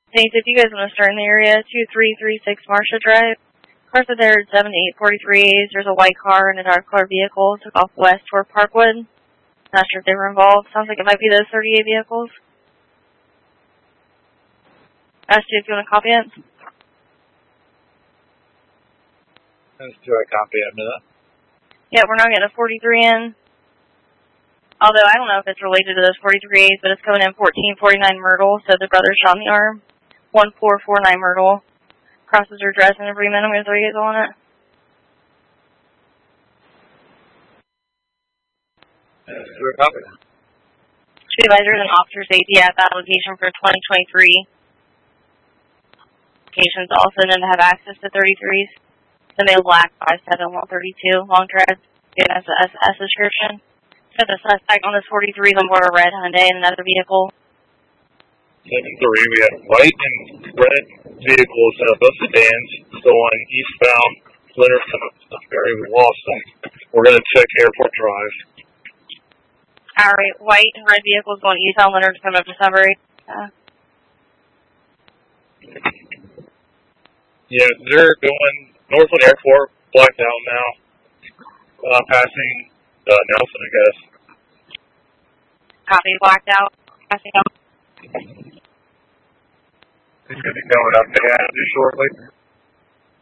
Thanks. If you guys want to start in the area, 2336 Marsha Drive. Cars are there at 7843As. There's a white car and a dark colored vehicle. Took off west toward Parkwood. Not sure if they were involved. Sounds like it might be those 38 vehicles. Ask you if you want to copy it. Do I copy it? Yeah, we're not getting a 43 in. Although I don't know if it's related to those 43As, but it's coming in 1449 Myrtle, so the brother shot in the arm. 1449 Myrtle. Crosses her address and agreement. I'm going to throw you guys on it. Do I copy it? Supervisors and officer safety at that location for 2023. Locations also known to have access to 33s. The male black 57132, long treads, given as a SS description. So the suspect on this 43 is on board a red Hyundai and another vehicle. 7-3, we have white and red vehicles in both sedans stolen eastbound Leonard Sudbury. We lost them. We're going to check Airport Drive. Alright, white and red vehicles going eastbound Leonard coming up to Sudbury. Yeah, they're going Northland Airport, blacked out now. Passing Nelson, I guess. Copy, blacked out. Passing out. He's going to be coming up to shortly.